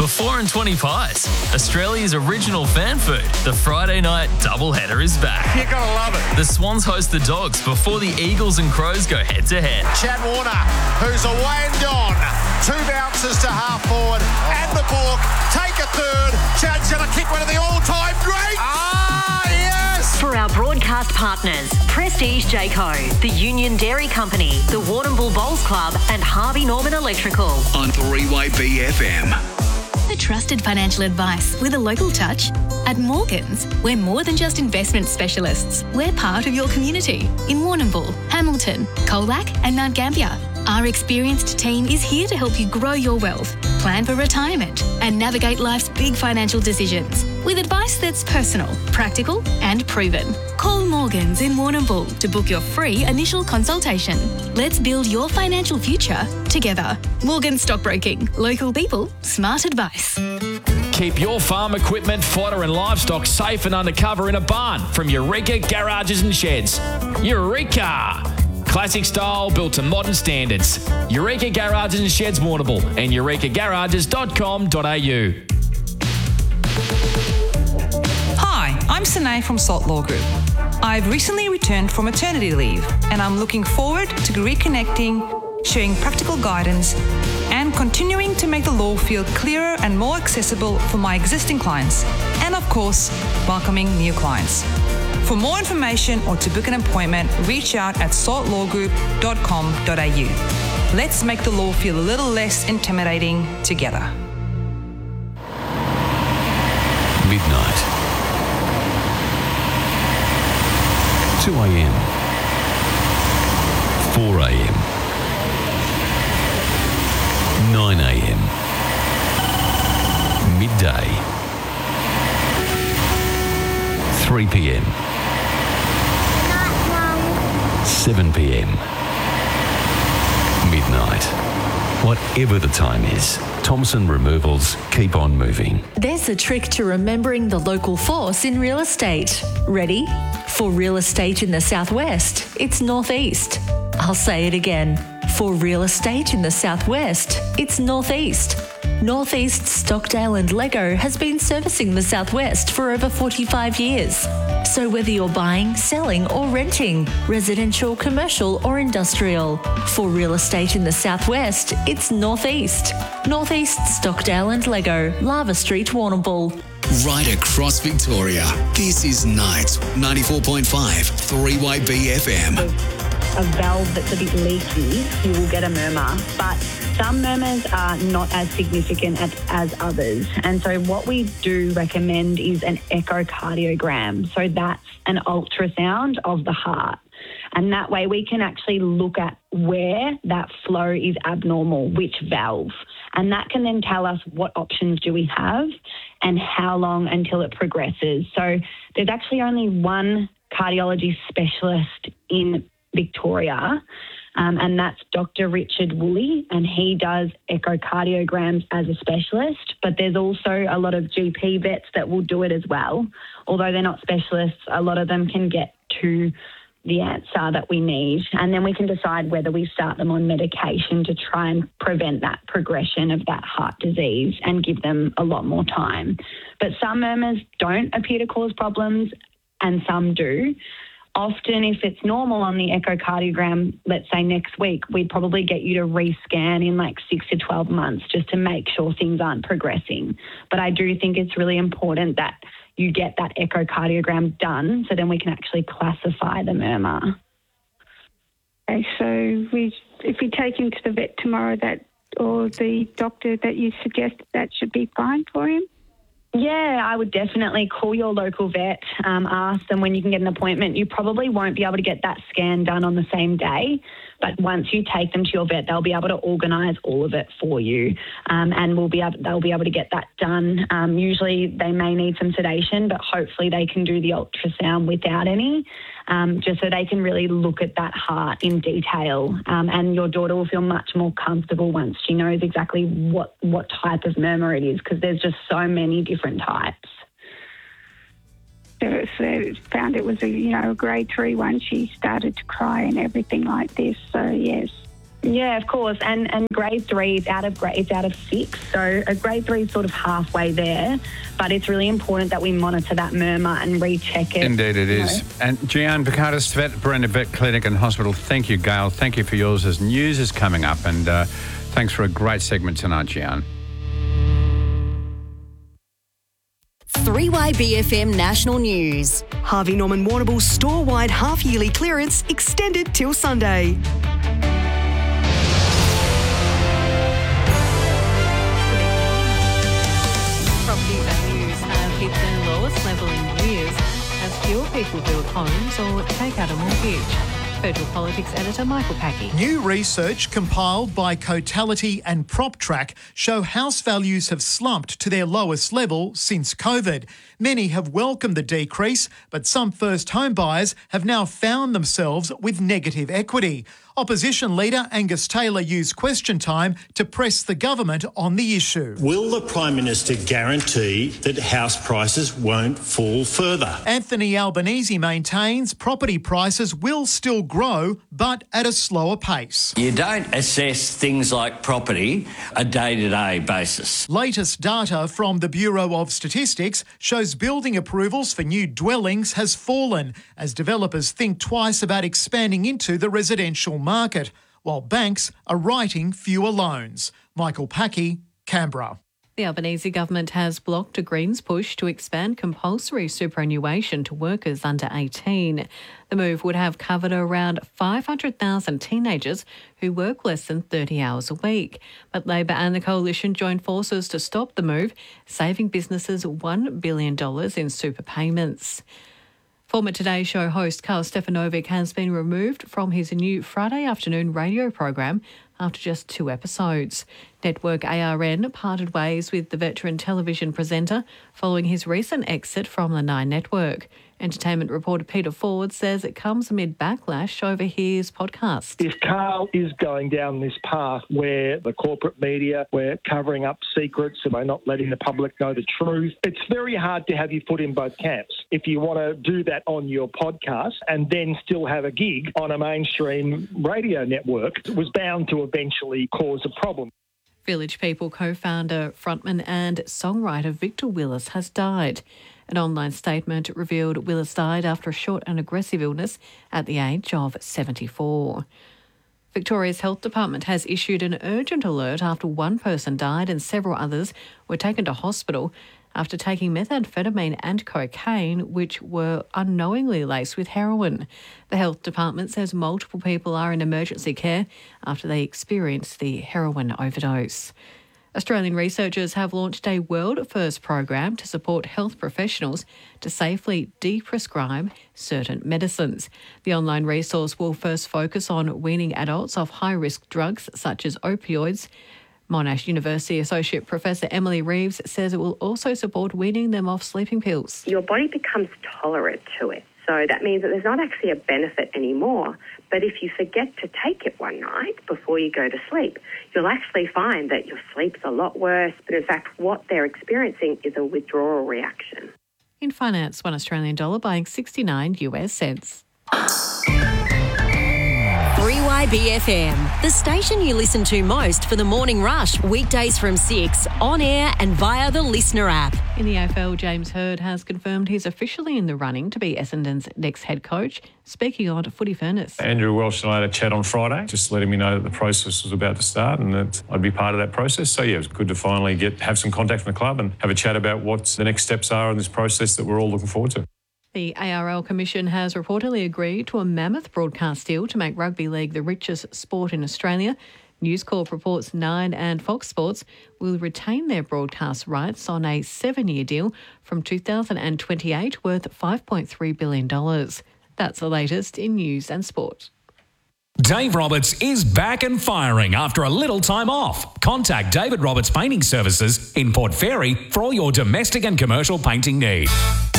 4 and 20 pies. Australia's original fan food. The Friday night doubleheader is back. You're going to love it. The Swans host the Dogs before the Eagles and Crows go head-to-head. Chad Warner, who's away and gone. 2 bounces to half forward. And the Bork take a third. Chad's going to kick one of the all-time greats. Yes! For our broadcast partners, Prestige Jayco, the Union Dairy Company, the Warrnambool Bowls Club and Harvey Norman Electrical. On 3 BFM. For trusted financial advice with a local touch, at Morgans, we're more than just investment specialists. We're part of your community in Warrnambool, Hamilton, Colac and Mount Gambier. Our experienced team is here to help you grow your wealth, plan for retirement and navigate life's big financial decisions with advice that's personal, practical and proven. Call Morgans in Warrnambool to book your free initial consultation. Let's build your financial future together. Morgans Stockbroking. Local people, smart advice. Keep your farm equipment, fodder and livestock safe and under cover in a barn from Eureka Garages and Sheds. Eureka! Classic style built to modern standards. Eureka Garages and Sheds Warrnambool and eurekagarages.com.au. Hi, I'm Sine from Salt Law Group. I've recently returned from maternity leave and I'm looking forward to reconnecting, sharing practical guidance and continuing to make the law feel clearer and more accessible for my existing clients and, of course, welcoming new clients. For more information or to book an appointment, reach out at saltlawgroup.com.au. Let's make the law feel a little less intimidating together. Midnight. 2 a.m. 4 a.m. 9 a.m. Midday. 3 p.m. 7 p.m. Midnight. Whatever the time is, Thompson Removals keep on moving. There's a trick to remembering the local force in real estate. Ready? For real estate in the southwest, it's northeast. I'll say it again. For real estate in the southwest, it's northeast. Northeast Stockdale and Lego has been servicing the southwest for over 45 years. So whether you're buying, selling or renting, residential, commercial or industrial, for real estate in the southwest, it's northeast. Northeast Stockdale and Lego, Lava Street, Warrnambool. Right across Victoria, this is Night 94.5 3 BFM. A valve that's a bit leaky, you will get a murmur, but some murmurs are not as significant as others. And so what we do recommend is an echocardiogram. So that's an ultrasound of the heart. And that way we can actually look at where that flow is abnormal, which valve. And that can then tell us what options do we have and how long until it progresses. So there's actually only one cardiology specialist in Victoria, and that's Dr. Richard Woolley, and he does echocardiograms as a specialist, but there's also a lot of GP vets that will do it as well. Although they're not specialists, a lot of them can get to the answer that we need, and then we can decide whether we start them on medication to try and prevent that progression of that heart disease and give them a lot more time. But some murmurs don't appear to cause problems and some do. Often, if it's normal on the echocardiogram, let's say next week, we'd probably get you to rescan in like 6 to 12 months just to make sure things aren't progressing. But I do think it's really important that you get that echocardiogram done so then we can actually classify the murmur. Okay, so if we take him to the vet tomorrow, or the doctor that you suggest, that should be fine for him? Yeah, I would definitely call your local vet, ask them when you can get an appointment. You probably won't be able to get that scan done on the same day, but once you take them to your vet, they'll be able to organise all of it for you, and they'll be able to get that done. Usually they may need some sedation, but hopefully they can do the ultrasound without any, just so they can really look at that heart in detail, and your daughter will feel much more comfortable once she knows exactly what type of murmur it is, because there's just so many different types. So found it was a grade 3 one. She started to cry and everything like this. So yes. Yeah, of course. And grade 3 is out of 6. So a grade 3 is sort of halfway there. But it's really important that we monitor that murmur and recheck it. Indeed it is. And Gian Bacardis, Brenda Vet Clinic and Hospital, thank you, Gail. Thank you for yours as news is coming up. And thanks for a great segment tonight, Gian. 3YBFM National News. Harvey Norman Warrnambool's store-wide half-yearly clearance extended till Sunday. Property values have hit their lowest level in years as fewer people build homes or take out a mortgage. Federal Politics editor Michael Packy. New research compiled by Cotality and PropTrack show house values have slumped to their lowest level since COVID. Many have welcomed the decrease, but some first home buyers have now found themselves with negative equity. Opposition leader Angus Taylor used question time to press the government on the issue. Will the Prime Minister guarantee that house prices won't fall further? Anthony Albanese maintains property prices will still grow, but at a slower pace. You don't assess things like property a day-to-day basis. Latest data from the Bureau of Statistics shows building approvals for new dwellings has fallen as developers think twice about expanding into the residential market, while banks are writing fewer loans. Michael Packy, Canberra. The Albanese government has blocked a Greens push to expand compulsory superannuation to workers under 18. The move would have covered around 500,000 teenagers who work less than 30 hours a week. But Labor and the Coalition joined forces to stop the move, saving businesses $1 billion in super payments. Former Today Show host Karl Stefanovic has been removed from his new Friday afternoon radio program after just 2 episodes. Network ARN parted ways with the veteran television presenter following his recent exit from the Nine Network. Entertainment reporter Peter Ford says it comes amid backlash over his podcast. If Karl is going down this path where the corporate media, we're covering up secrets and we're not letting the public know the truth, it's very hard to have your foot in both camps. If you want to do that on your podcast and then still have a gig on a mainstream radio network, it was bound to eventually cause a problem. Village People co-founder, frontman and songwriter Victor Willis has died. An online statement revealed Willis died after a short and aggressive illness at the age of 74. Victoria's Health Department has issued an urgent alert after one person died and several others were taken to hospital after taking methamphetamine and cocaine, which were unknowingly laced with heroin. The Health Department says multiple people are in emergency care after they experienced the heroin overdose. Australian researchers have launched a world-first program to support health professionals to safely de-prescribe certain medicines. The online resource will first focus on weaning adults off high-risk drugs such as opioids. Monash University Associate Professor Emily Reeves says it will also support weaning them off sleeping pills. Your body becomes tolerant to it. So that means that there's not actually a benefit anymore. But if you forget to take it one night before you go to sleep, you'll actually find that your sleep's a lot worse. But in fact, what they're experiencing is a withdrawal reaction. In finance, $1 Australian dollar buying 69 US cents. 3YBFM, the station you listen to most for the morning rush, weekdays from 6, on air and via the Listener app. In the AFL, James Hird has confirmed he's officially in the running to be Essendon's next head coach. Speaking on Footy Furnace. Andrew Welsh and I had a chat on Friday, just letting me know that the process was about to start and that I'd be part of that process. So, yeah, it was good to finally have some contact from the club and have a chat about what the next steps are in this process that we're all looking forward to. The ARL Commission has reportedly agreed to a mammoth broadcast deal to make rugby league the richest sport in Australia. News Corp reports Nine and Fox Sports will retain their broadcast rights on a 7-year deal from 2028 worth $5.3 billion. That's the latest in news and sport. Dave Roberts is back and firing after a little time off. Contact David Roberts Painting Services in Port Fairy for all your domestic and commercial painting needs.